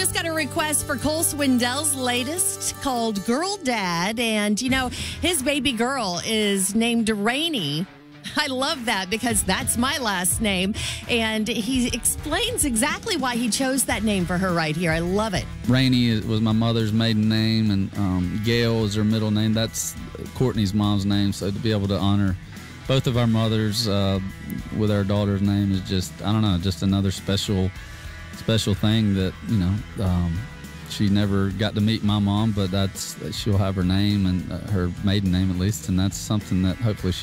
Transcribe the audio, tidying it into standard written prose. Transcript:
Just got a request for Cole Swindell's latest called Girl Dad. And, his baby girl is named Rainey. I love that because that's my last name. And he explains exactly why he chose that name for her right here. I love it. Rainey was my mother's maiden name, and Gail is her middle name. That's Courtney's mom's name. So to be able to honor both of our mothers with our daughter's name is just, just another special thing that, she never got to meet my mom, but she'll have her name and her maiden name at least, and that's something that hopefully she